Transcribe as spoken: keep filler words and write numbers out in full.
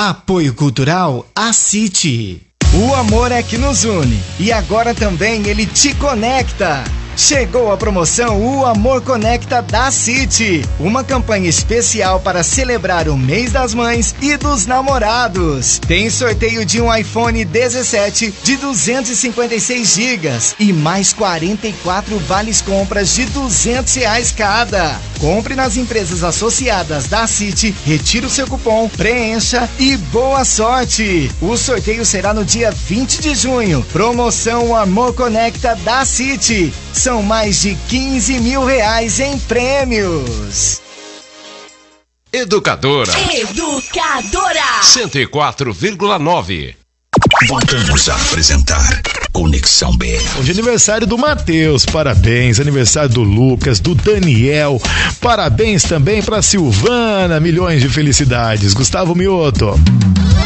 Apoio Cultural ACIT. O amor é que nos une e agora também ele te conecta. Chegou a promoção O Amor Conecta da City, uma campanha especial para celebrar o mês das mães e dos namorados. Tem sorteio de um iPhone dezessete de duzentos e cinquenta e seis gigas e mais quarenta e quatro vales compras de duzentos reais cada. Compre nas empresas associadas da City, retire o seu cupom, preencha e boa sorte. O sorteio será no dia vinte de junho. Promoção O Amor Conecta da City. São mais de quinze mil reais em prêmios. Educadora. Educadora. cento e quatro vírgula nove. Voltamos a apresentar Conexão B. Hoje é aniversário do Matheus, parabéns. Aniversário do Lucas, do Daniel. Parabéns também para Silvana, milhões de felicidades. Gustavo Mioto.